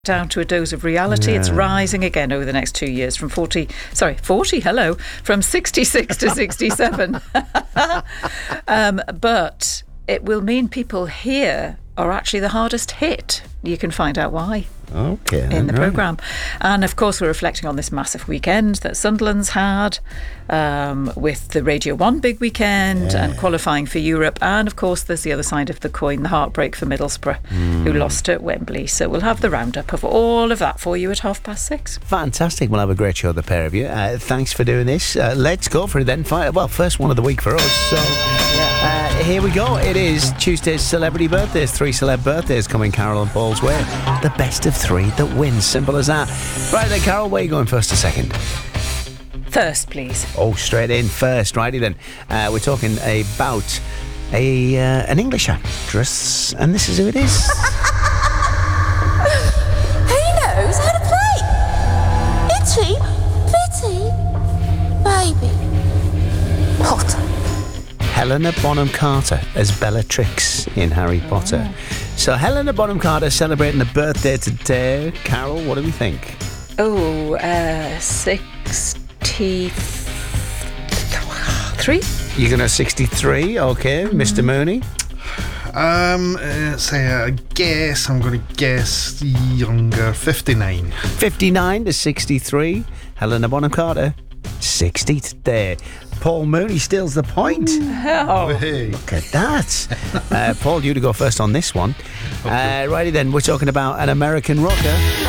down to a dose of reality. It's rising again over the next 2 years from 40, from 66 to 67. But it will mean people here are actually the hardest hit. You can find out why. Okay. In the programme. And of course we're reflecting on this massive weekend that Sunderland's had with the Radio 1 big weekend and qualifying for Europe, and of course there's the other side of the coin, the heartbreak for Middlesbrough who lost at Wembley. So we'll have the roundup of all of that for you at 6:30. Fantastic. We'll have a great show, the pair of you. Thanks for doing this. Let's go for it then. Well, first one of the week for us. So here we go. It is Tuesday's celebrity birthdays. 3 celeb birthdays coming Carol and Paul's way. The best of 3 that wins. Simple as that. Right then, Carol, where are you going first or second? First, please. Oh, straight in first. Righty then. We're talking about an English actress, and this is who it is. He knows how to play. Itty bitty baby Potter. Helena Bonham Carter as Bellatrix in Harry Potter. So Helena Bonham Carter celebrating a birthday today. Carol, what do we think? 63. You're going to 63, okay. Mr. Mooney? I'm going to guess younger, 59. 59 to 63. Helena Bonham Carter, 60 today. Paul Mooney steals the point. Hey. Look at that. Paul, you to go first on this one. Righty then, we're talking about an American rocker.